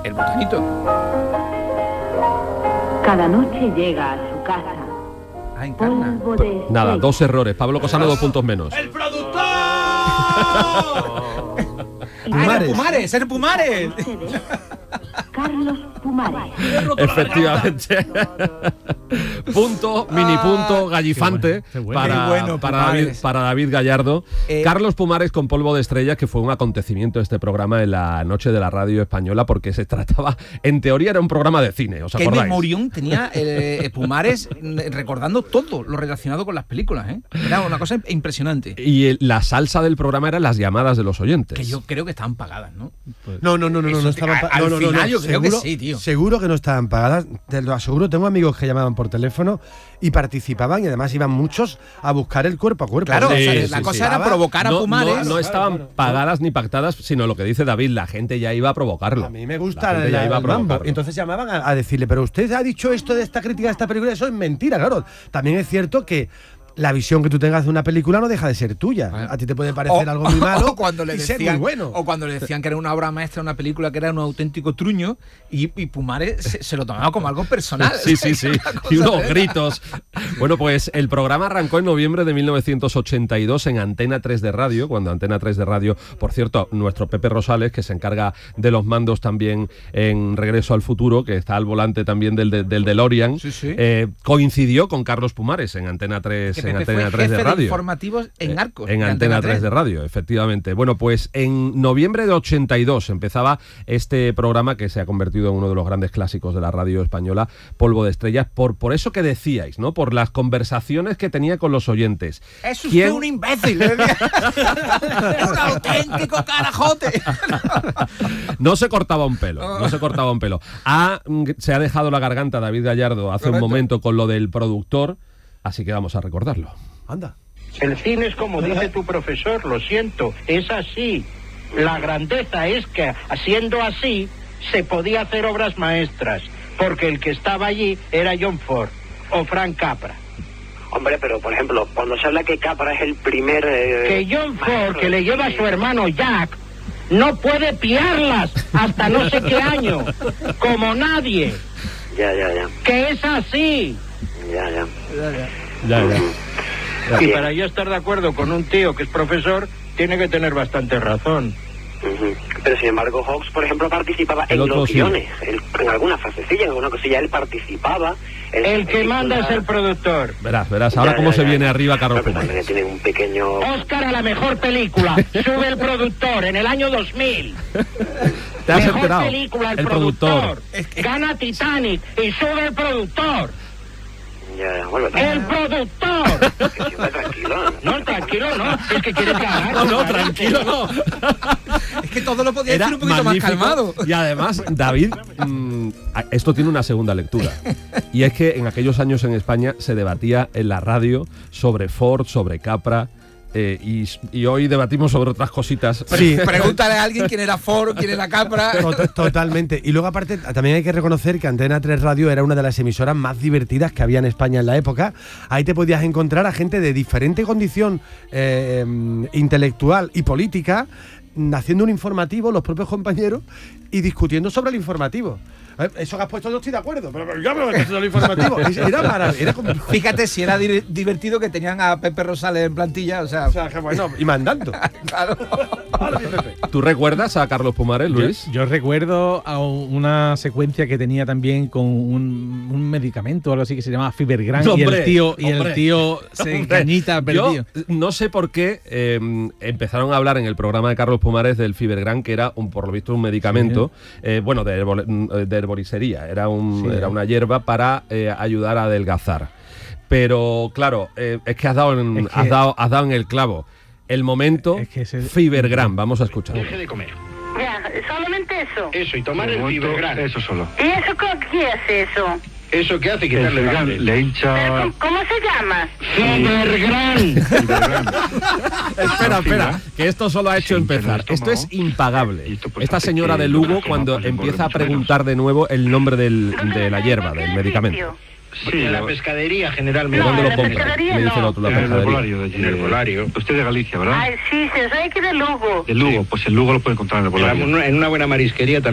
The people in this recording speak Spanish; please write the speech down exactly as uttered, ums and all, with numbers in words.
El botanito. Cada noche llega a su casa. Ah, encarna. Polvo de Nada, estrella. dos errores. Pablo Cosano, dos puntos menos. ¡El productor! Y ¡Ah, Pumares. el Pumares! ¡El Pumares! Carlos Pumares. Efectivamente. Punto, mini punto, gallifante Qué bueno, qué bueno. para, Qué bueno, para, David, Pumares. para David Gallardo. Eh, Carlos Pumares con Polvo de Estrellas, que fue un acontecimiento este programa en la noche de la radio española, porque se trataba, en teoría era un programa de cine, ¿os ¿Qué acordáis? memorión tenía eh, Pumares eh, recordando todo lo relacionado con las películas, ¿eh? Era una cosa impresionante. Y el- la salsa del programa eran las llamadas de los oyentes. Que yo creo que estaban pagadas, ¿no? No, no, no, no, no, Eso no te- estaban a- pa- al no, no, no, final no, yo creo que seguro, sí, tío. Seguro que no estaban pagadas, te lo aseguro. Tengo amigos que llamaban por teléfono y participaban, y además iban muchos a buscar el cuerpo a cuerpo. Claro, Sí, o sea, sí, la sí, cosa sí. era provocar a no, Pumares. no, no estaban claro. pagadas ni pactadas, sino lo que dice David, la gente ya iba a provocarlo. A mí me gusta La gente el, ya iba a el mambo. provocarlo. Entonces llamaban a, a decirle, pero usted ha dicho esto de esta crítica de esta película, eso es mentira, claro. También es cierto que la visión que tú tengas de una película no deja de ser tuya. Bueno. A ti te puede parecer algo muy malo o cuando le y ser decían, muy bueno. o cuando le decían que era una obra maestra, una película que era un auténtico truño, y, y Pumares se, se lo tomaba como algo personal. Sí, sí, sí. Una cosa Y unos de- gritos. Bueno, pues el programa arrancó en noviembre de mil novecientos ochenta y dos en Antena tres de Radio, cuando Antena tres de Radio, por cierto, nuestro Pepe Rosales, que se encarga de los mandos también en Regreso al Futuro, que está al volante también del, del DeLorean, Sí, sí. eh, coincidió con Carlos Pumares en Antena tres, Que en Pepe Antena fue tres de jefe de Radio. informativos en Arcos. En de Antena tres de Radio, efectivamente. Bueno, pues en noviembre de ochenta y dos empezaba este programa que se ha convertido en uno de los grandes clásicos de la radio española, Polvo de Estrellas, por, por eso que decíais, ¿no? Por las conversaciones que tenía con los oyentes. Es usted ¿Quién- un imbécil. Es un auténtico carajote. No se cortaba un pelo, no se cortaba un pelo. Ha, mm, se ha dejado la garganta David Gallardo hace Correcto. un momento con lo del productor, así que vamos a recordarlo. Anda. El cine es como dice tu profesor, lo siento, es así. La grandeza es que, siendo así, se podía hacer obras maestras, porque el que estaba allí era John Ford o Frank Capra. Hombre, pero por ejemplo, cuando se habla que Capra es el primer... eh, Que John Ford, maestro que le del lleva a cine, su hermano Jack, no puede piarlas hasta no sé qué año, como nadie, Ya, ya, ya, que es así. ya, ya. Ya, ya. Y Bien. para yo estar de acuerdo con un tío que es profesor, tiene que tener bastante razón. Ujú. Pero sin embargo, Hawks, por ejemplo, participaba El en otro los sí. guiones, él- en alguna frasecilla, en alguna cosilla, él participaba. en El las que películas. manda es el productor. Verás, verás, ahora Ya, cómo ya, se ya. viene arriba Carlos Pero también Pumares. tiene un pequeño... Oscar a la mejor película. Sube el productor en el año dos mil. ¿Te has Mejor enterado? película, el, El productor. productor. Gana Titanic y sube el productor. Ya, ya, vuelve. ¡El productor! Que siempre tranquilo. No, tranquilo, no. Es que quiere ganar. No, no, tranquilo, no. Es que todo lo podía Era decir un poquito magnífico. más calmado. Y además, David, mm, a- esto tiene una segunda lectura. Y es que en aquellos años en España se debatía en la radio sobre Ford, sobre Capra, eh, y, y hoy debatimos sobre otras cositas. Sí. Pregúntale a alguien quién era Ford, quién era Capra. Tot- Totalmente. Y luego, aparte, también hay que reconocer que Antena tres Radio era una de las emisoras más divertidas que había en España en la época. Ahí te podías encontrar a gente de diferente condición eh, intelectual y política, mm, haciendo un informativo, los propios compañeros, y discutiendo sobre el informativo. Eh, Eso que has puesto no estoy de acuerdo, pero pero yo me meto sobre el informativo. Era maravilloso. Era como... Fíjate si era di- divertido que tenían a Pepe Rosales en plantilla, o sea, O sea, que bueno, y mandando. claro. Ahora sí, Pepe. ¿Tú recuerdas a Carlos Pumares, Luis? Yo, yo recuerdo a una secuencia que tenía también con un, un medicamento o algo así que se llamaba Fibergram No, y hombre, el tío y hombre. el tío se Hombre, cañita perdido. Yo no sé por qué eh, empezaron a hablar en el programa de Carlos Pumares del Fibergram, que era, un, por lo visto, un medicamento, eh, bueno, de, herbol- de herboristería. Era, un, Sí. era una hierba para eh, ayudar a adelgazar. Pero, claro, eh, es que has dado, en, Es que- has, dado, has dado en el clavo. El momento, Es que ese- Fibergram. Vamos a escuchar. Deje de comer. Ya, solamente eso. Eso, y tomar el Fibergram. Eso solo. ¿Y eso co- qué hace eso? Eso que hace El quitarle el Fibergram hambre. le ¿Pero hincha... cómo, cómo se llama? Fibergram. Espera, espera, que esto solo ha hecho Sí, empezar. pero Esto es impagable. Y esto, pues, Esta hace señora que de lo Lugo, consuma, cuando pues, empieza a engorde mucho preguntar de nuevo el nombre del- ¿Dónde de la lo hierba, tengo? del ¿En qué medicamento. sitio? Sí, en la pescadería generalmente. ¿De dónde No, lo en la compra? pescadería Me dice el no. otro, la En el pescadería. herbolario de allí. En el herbolario. Usted es de Galicia, ¿verdad? Ay, sí, sí, soy aquí de Lugo. De Lugo, pues en Lugo lo puede encontrar en el En herbolario. una- en una buena marisquería también.